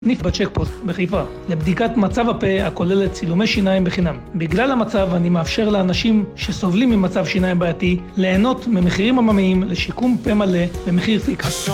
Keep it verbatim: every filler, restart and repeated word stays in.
ניף בצ'קפוסט בחיפה לבדיקת מצב הפה הכוללת צילומי שיניים בחינם. בגלל המצב אני מאפשר לאנשים שסובלים ממצב שיניים בעייתי ליהנות ממחירים עממיים לשיקום פה מלא במחיר פיקס.